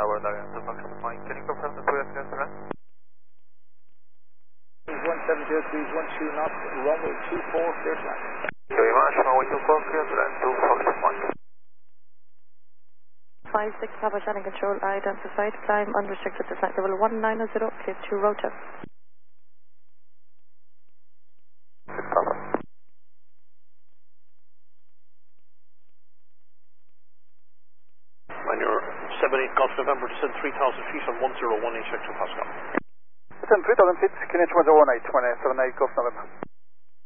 Tower, Larian 2 Foxtrot Mike. Can you confirm the full address around? 170, 12 knots, runway 24, clear to land. Thank you very much, runway 24, clear to land 2 Foxtrot Mike. 56 Papa Shannon Control, identified, climb unrestricted to flight level 190, clear to rota. 6 Papa. When you're 78 Golf November, descend 3,000 feet on 101 Hector Pascal. Descend 3,000 feet, Kinetic 101, 8, 27 Golf November.